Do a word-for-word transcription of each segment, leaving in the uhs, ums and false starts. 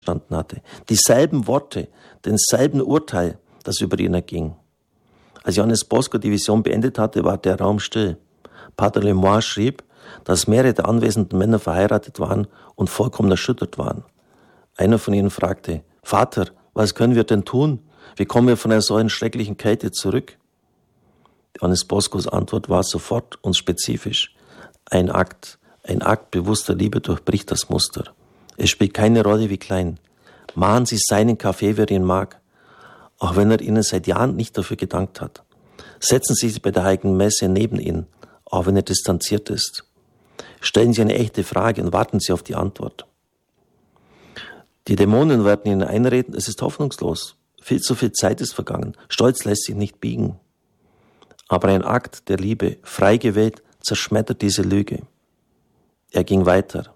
gestanden hatte. Dieselben Worte, denselben Urteil, das über ihn erging. Als Johannes Bosco die Vision beendet hatte, war der Raum still. Pater Lemoine schrieb, dass mehrere der anwesenden Männer verheiratet waren und vollkommen erschüttert waren. Einer von ihnen fragte, Vater, was können wir denn tun? Wie kommen wir von einer solchen schrecklichen Kälte zurück? Johannes Boscos Antwort war sofort und spezifisch. Ein Akt, ein Akt bewusster Liebe durchbricht das Muster. Es spielt keine Rolle, wie klein. Machen Sie seinen Kaffee, wer ihn mag, auch wenn er Ihnen seit Jahren nicht dafür gedankt hat. Setzen Sie sich bei der Heiligen Messe neben ihn, auch wenn er distanziert ist. Stellen Sie eine echte Frage und warten Sie auf die Antwort. Die Dämonen werden Ihnen einreden, es ist hoffnungslos. Viel zu viel Zeit ist vergangen. Stolz lässt sich nicht biegen. Aber ein Akt der Liebe, frei gewählt, zerschmettert diese Lüge. Er ging weiter.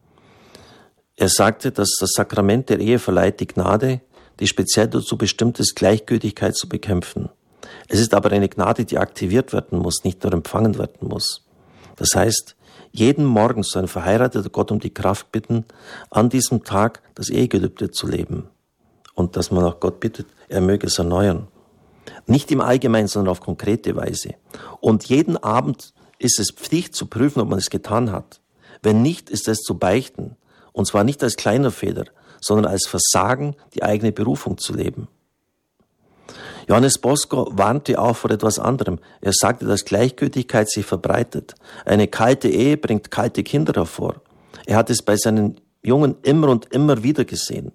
Er sagte, dass das Sakrament der Ehe verleiht die Gnade, die speziell dazu bestimmt ist, Gleichgültigkeit zu bekämpfen. Es ist aber eine Gnade, die aktiviert werden muss, nicht nur empfangen werden muss. Das heißt, jeden Morgen soll ein verheirateter Gott um die Kraft bitten, an diesem Tag das Ehegelübde zu leben. Und dass man auch Gott bittet, er möge es erneuern. Nicht im Allgemeinen, sondern auf konkrete Weise. Und jeden Abend ist es Pflicht zu prüfen, ob man es getan hat. Wenn nicht, ist es zu beichten. Und zwar nicht als kleiner Fehler, sondern als Versagen, die eigene Berufung zu leben. Johannes Bosco warnte auch vor etwas anderem. Er sagte, dass Gleichgültigkeit sich verbreitet. Eine kalte Ehe bringt kalte Kinder hervor. Er hat es bei seinen Jungen immer und immer wieder gesehen.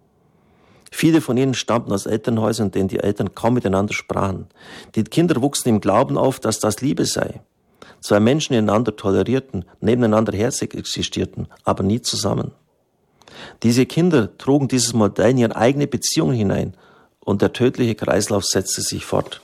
Viele von ihnen stammten aus Elternhäusern, in denen die Eltern kaum miteinander sprachen. Die Kinder wuchsen im Glauben auf, dass das Liebe sei. Zwei Menschen, die einander tolerierten, nebeneinander herzlich existierten, aber nie zusammen. Diese Kinder trugen dieses Modell in ihre eigene Beziehung hinein und der tödliche Kreislauf setzte sich fort.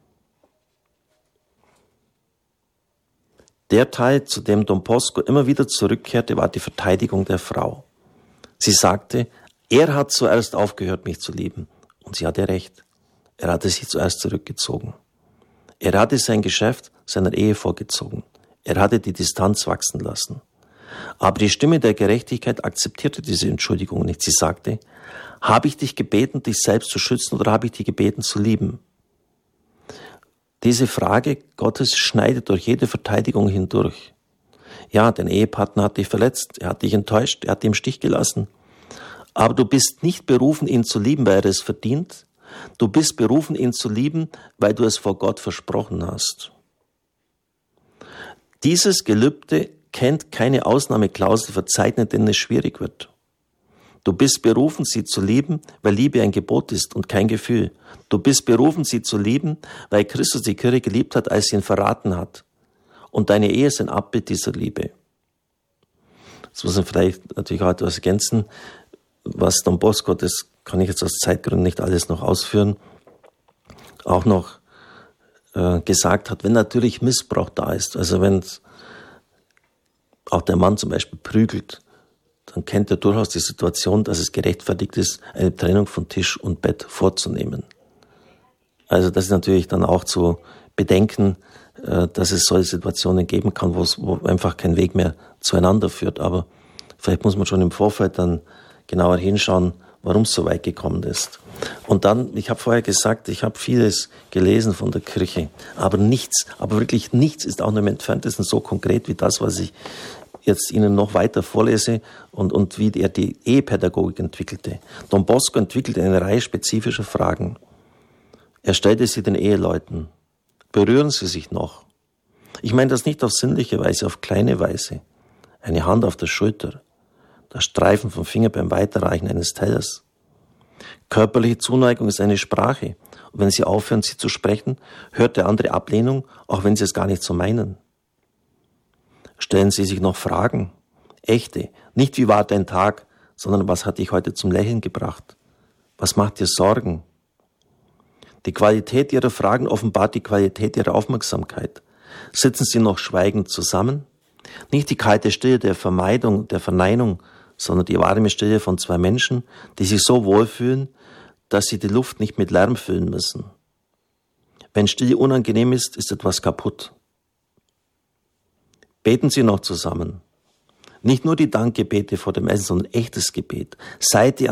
Der Teil, zu dem Don Bosco immer wieder zurückkehrte, war die Verteidigung der Frau. Sie sagte, er hat zuerst aufgehört, mich zu lieben. Und sie hatte recht. Er hatte sich zuerst zurückgezogen. Er hatte sein Geschäft seiner Ehe vorgezogen. Er hatte die Distanz wachsen lassen. Aber die Stimme der Gerechtigkeit akzeptierte diese Entschuldigung nicht. Sie sagte, habe ich dich gebeten, dich selbst zu schützen oder habe ich dich gebeten zu lieben? Diese Frage Gottes schneidet durch jede Verteidigung hindurch. Ja, dein Ehepartner hat dich verletzt, er hat dich enttäuscht, er hat dich im Stich gelassen. Aber du bist nicht berufen, ihn zu lieben, weil er es verdient. Du bist berufen, ihn zu lieben, weil du es vor Gott versprochen hast. Dieses Gelübde kennt keine Ausnahmeklausel verzeichnet, denen es schwierig wird. Du bist berufen, sie zu lieben, weil Liebe ein Gebot ist und kein Gefühl. Du bist berufen, sie zu lieben, weil Christus die Kirche geliebt hat, als sie ihn verraten hat. Und deine Ehe ist ein Abbild dieser Liebe. Jetzt muss man vielleicht natürlich auch etwas ergänzen, was Don Bosco, das kann ich jetzt aus Zeitgründen nicht alles noch ausführen, auch noch äh, gesagt hat, wenn natürlich Missbrauch da ist, also wenn auch der Mann zum Beispiel prügelt, dann kennt er durchaus die Situation, dass es gerechtfertigt ist, eine Trennung von Tisch und Bett vorzunehmen. Also das ist natürlich dann auch zu bedenken, äh, dass es solche Situationen geben kann, wo es wo einfach kein Weg mehr zueinander führt. Aber vielleicht muss man schon im Vorfeld dann genauer hinschauen, warum es so weit gekommen ist. Und dann, ich habe vorher gesagt, ich habe vieles gelesen von der Kirche, aber nichts, aber wirklich nichts ist auch nur im Entferntesten so konkret wie das, was ich jetzt Ihnen noch weiter vorlese und, und wie er die Ehepädagogik entwickelte. Don Bosco entwickelte eine Reihe spezifischer Fragen. Er stellte sie den Eheleuten. Berühren Sie sich noch? Ich meine das nicht auf sinnliche Weise, auf kleine Weise. Eine Hand auf der Schulter. Das Streifen vom Finger beim Weiterreichen eines Tellers. Körperliche Zuneigung ist eine Sprache. Und wenn Sie aufhören, sie zu sprechen, hört der andere Ablehnung, auch wenn Sie es gar nicht so meinen. Stellen Sie sich noch Fragen. Echte. Nicht wie war dein Tag, sondern was hat dich heute zum Lächeln gebracht? Was macht dir Sorgen? Die Qualität Ihrer Fragen offenbart die Qualität Ihrer Aufmerksamkeit. Sitzen Sie noch schweigend zusammen? Nicht die kalte Stille der Vermeidung, der Verneinung, sondern die warme Stille von zwei Menschen, die sich so wohlfühlen, dass sie die Luft nicht mit Lärm füllen müssen. Wenn Stille unangenehm ist, ist etwas kaputt. Beten Sie noch zusammen. Nicht nur die Dankgebete vor dem Essen, sondern echtes Gebet. Seit die